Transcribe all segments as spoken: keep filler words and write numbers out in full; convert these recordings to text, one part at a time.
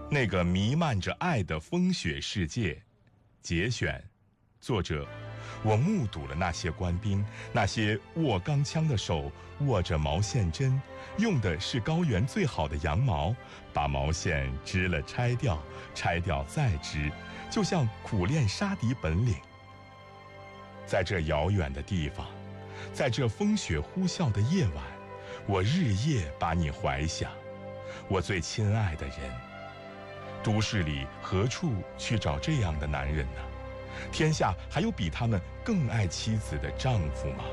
那个弥漫着爱的风雪世界。节选，作者：我目睹了那些官兵，那些握钢枪的手握着毛线针，用的是高原最好的羊毛，把毛线织了拆掉，拆掉再织，就像苦练杀敌本领。在这遥远的地方，在这风雪呼啸的夜晚，我日夜把你怀想，我最亲爱的人。都市里何处去找这样的男人呢？天下还有比他们更爱妻子的丈夫吗？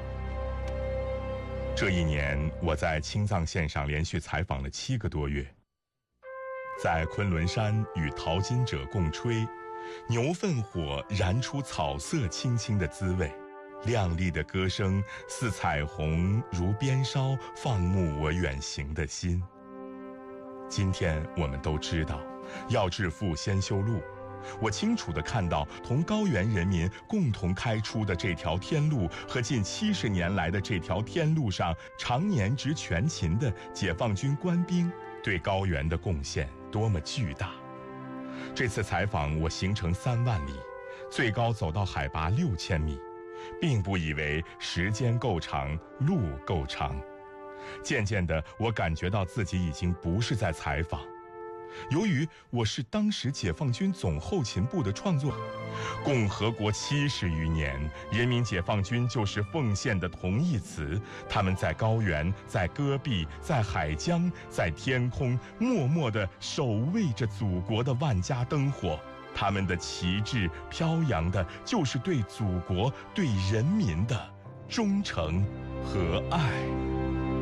这一年，我在青藏线上连续采访了七个多月，在昆仑山与淘金者共吹，牛粪火燃出草色青青的滋味，亮丽的歌声似彩虹，如鞭梢，放牧我远行的心。今天我们都知道，要致富先修路。我清楚地看到，同高原人民共同开出的这条天路和近七十年来的这条天路上常年执全勤的解放军官兵对高原的贡献多么巨大。这次采访我行程三万里，最高走到海拔六千米，并不以为时间够长，路够长。渐渐的，我感觉到自己已经不是在采访。由于我是当时解放军总后勤部的创作，共和国七十余年，人民解放军就是奉献的同义词。他们在高原，在戈壁，在海疆，在天空，默默地守卫着祖国的万家灯火。他们的旗帜飘扬的，就是对祖国、对人民的忠诚和爱。